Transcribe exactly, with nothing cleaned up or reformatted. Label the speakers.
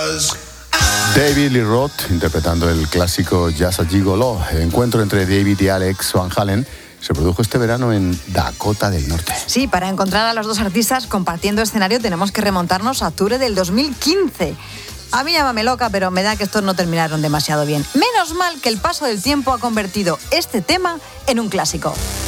Speaker 1: David Lee Roth interpretando el clásico Just a Gigolo. El encuentro entre David y Alex Van Halen se produjo este verano en Dakota del Norte.
Speaker 2: Sí, para encontrar a los dos artistas compartiendo escenario tenemos que remontarnos a octubre del dos mil quince. A mí llámame loca, pero me da que estos no terminaron demasiado bien. Menos mal que el paso del tiempo ha convertido este tema en un clásico.